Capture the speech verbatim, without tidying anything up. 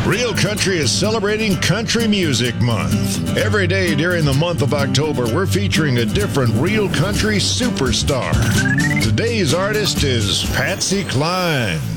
Real Country is celebrating Country Music Month. Every day during the month of October, we're featuring a different Real Country superstar. Today's artist is Patsy Cline.